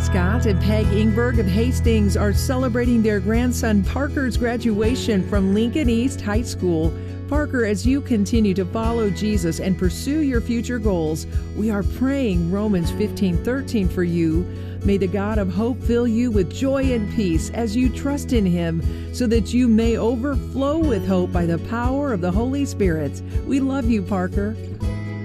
Scott and Peg Ingberg of Hastings are celebrating their grandson Parker's graduation from Lincoln East High School. Parker, as you continue to follow Jesus and pursue your future goals, we are praying Romans 15:13 for you. May the God of hope fill you with joy and peace as you trust in Him, so that you may overflow with hope by the power of the Holy Spirit. We love you, Parker.